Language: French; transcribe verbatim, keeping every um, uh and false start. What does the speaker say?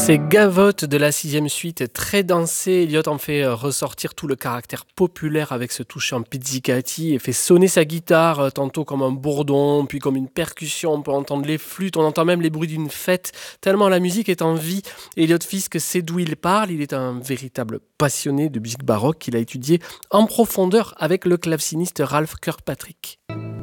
Ces gavottes de la sixième suite, très dansées, Elliott en fait euh, ressortir tout le caractère populaire avec ce touchant pizzicati et fait sonner sa guitare, euh, tantôt comme un bourdon, puis comme une percussion. On peut entendre les flûtes, on entend même les bruits d'une fête, tellement la musique est en vie. Elliott Fisk sait d'où il parle, il est un véritable passionné de musique baroque qu'il a étudié en profondeur avec le claveciniste Ralph Kirkpatrick.